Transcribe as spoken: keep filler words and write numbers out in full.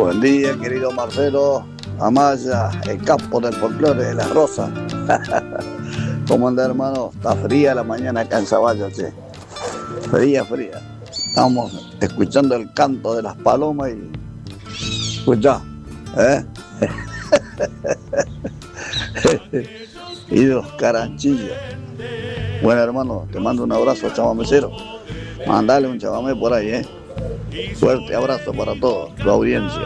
Buen día, querido Marcelo Amaya, el campo del folclore de las rosas. ¿Cómo anda, hermano? Está fría la mañana acá en Zaballos, che. Fría, fría. Estamos escuchando el canto de las palomas y... Escuchá, ¿eh? Y los caranchillos. Bueno, hermano, te mando un abrazo, chamamecero. Mandale un chamamé por ahí, ¿eh? Fuerte abrazo para todos, tu audiencia.